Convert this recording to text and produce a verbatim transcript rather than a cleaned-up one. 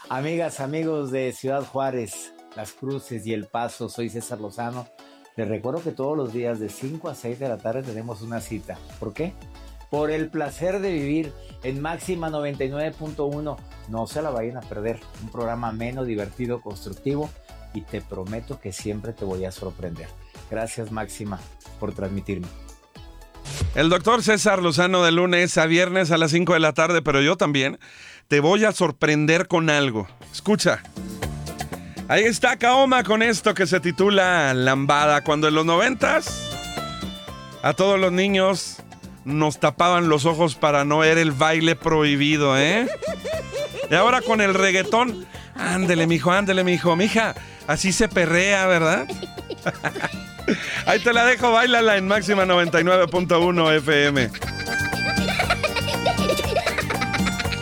Amigas, amigos de Ciudad Juárez, Las Cruces y El Paso, soy César Lozano. Les recuerdo que todos los días de cinco a seis de la tarde tenemos una cita. ¿Por qué? Por el placer de vivir en Máxima noventa y nueve punto uno. No se la vayan a perder. Un programa ameno, divertido, constructivo y te prometo que siempre te voy a sorprender. Gracias, Máxima, por transmitirme. El doctor César Lozano de lunes a viernes a las cinco de la tarde, pero yo también te voy a sorprender con algo. Escucha. Ahí está Kaoma con esto que se titula Lambada. Cuando en los noventas a todos los niños nos tapaban los ojos para no ver el baile prohibido, ¿eh? Y ahora con el reggaetón, ándele, mijo, ándele, mijo, mija, así se perrea, ¿verdad? Ahí te la dejo, báilala en Máxima noventa y nueve punto uno F M.